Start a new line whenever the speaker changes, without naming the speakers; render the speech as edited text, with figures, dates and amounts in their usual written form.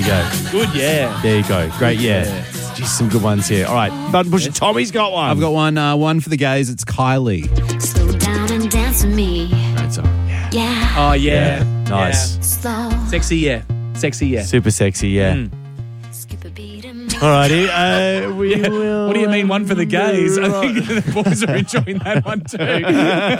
you go.
Good, yeah.
There you go. Great, yeah. Jeez, some good ones here. All right, Button Pusher Tommy's got one.
I've got one for the gays. It's Kylie.
Slow down and dance with me.
Great song. Yeah.
Yeah.
Oh, yeah.
Nice.
Slow.
Sexy, yeah. Sexy, yeah.
Super sexy, yeah.
Skip a beat and
All righty. We will.
What do you mean one for the gays? I think the boys are enjoying that one too.